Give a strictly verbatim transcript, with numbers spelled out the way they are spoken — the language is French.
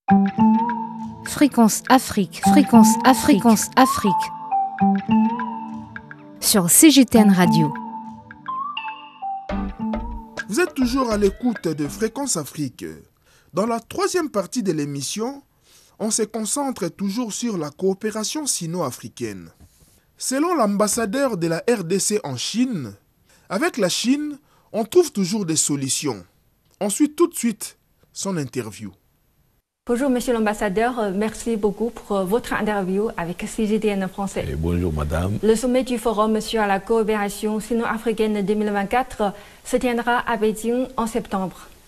Fréquence Afrique, Fréquence Afrique, Fréquence Afrique. Sur C G T N Radio. Vous êtes toujours à l'écoute de Fréquence Afrique. Dans la troisième partie de l'émission, on se concentre toujours sur la coopération sino-africaine. Selon l'ambassadeur de la R D C en Chine, avec la Chine, on trouve toujours des solutions. On suit tout de suite son interview. Bonjour Monsieur l'ambassadeur, merci beaucoup pour votre interview avec C G T N français. Et bonjour Madame. Le sommet du Forum sur la coopération sino-africaine deux mille vingt-quatre se tiendra à Pékin en septembre.